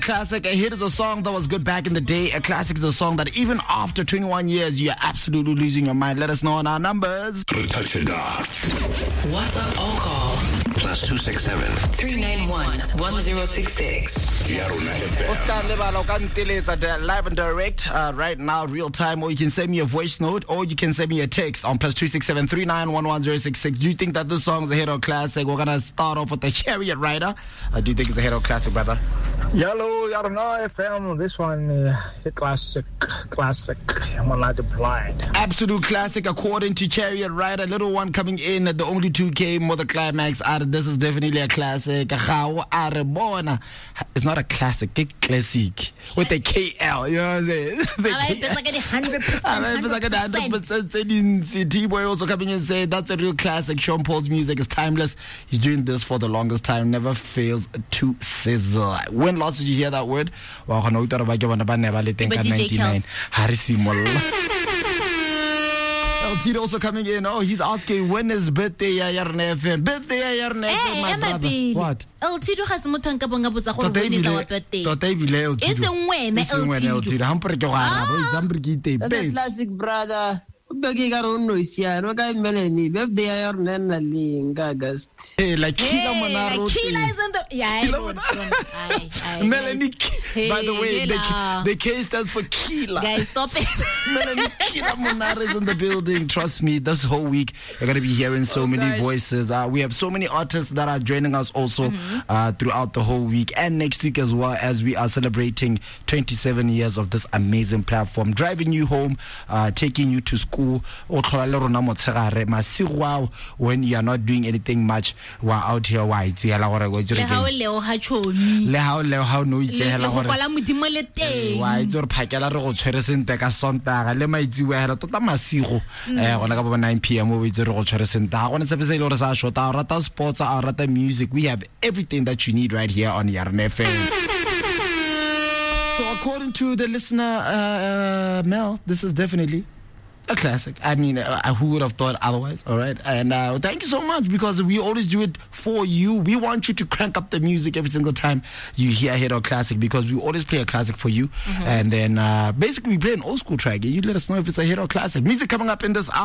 Classic, a hit is a song that was good back in the day. A classic is a song that even after 21 years, you're absolutely losing your mind. Let us know on our numbers. WhatsApp or call +267 391 1066. Oscar Lebala, live and direct right now, real time. Or you can send me a voice note, or you can send me a text on +267 391 1066. Do you think that this song is a hit or classic? We're gonna start off with the Chariot Rider. Do you think it's a hit or classic, brother? Yellow, Yarna FM. This one, hit classic. I'm allowed to play it. Absolute classic, according to Chariot Rider. Little one coming in at the only 2K more the climax. This is definitely a classic. It's not a classic, it's classic with the KL. You know what I'm saying? It's like 100%. T-Boy also coming in and saying that's a real classic. Sean Paul's music is timeless. He's doing this for the longest time. Never fails to sizzle. When last did you hear that word? LT also coming in. Oh, he's asking when is birthday Yarna FM? Birthday Yarna FM, my brother. What? LT do has motho nka bonga botsa gore when is our birthday. Tota ebile LT. It's when LT. Hampere ke gwa bo Zambri ke te. That's a classic, brother. Bagi garo no isia no ka Melanie birthday Yarna na linga August. Hey, like Kila Monaro. Kila is in the Melanie. By the way, the K stands for Kila. Guys, stop it. Melanie Kila Monaro is in the building. Trust me, this whole week you're gonna be hearing so many voices. We have so many artists that are joining us also throughout the whole week and next week as well, as we are celebrating 27 years of this amazing platform, driving you home, taking you to school. When you are not doing anything much, we're out here. Why? Music. We have everything that you need right here on Yarna FM. So according to the listener, Mel, this is definitely a classic. I mean, who would have thought otherwise? All right. And thank you so much, because we always do it for you. We want you to crank up the music every single time you hear a hit or classic, because we always play a classic for you. And then basically we play an old school track. You let us know if it's a hit or classic. Music coming up in this hour.